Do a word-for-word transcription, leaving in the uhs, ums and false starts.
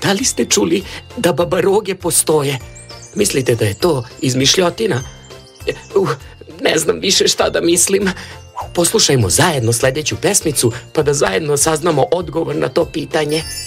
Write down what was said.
da li ste čuli da babaroge postoje? Mislite da je to izmišljotina? Uh, ne znam više šta da mislim. Poslušajmo zajedno sledeću pesmicu, pa da zajedno saznamo odgovor na to pitanje.